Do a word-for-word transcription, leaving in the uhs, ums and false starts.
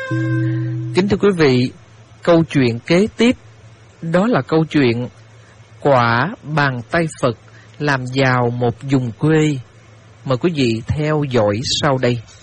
Kính thưa quý vị, câu chuyện kế tiếp đó là câu chuyện quả bàn tay Phật làm giàu một vùng quê. Mời quý vị theo dõi sau đây.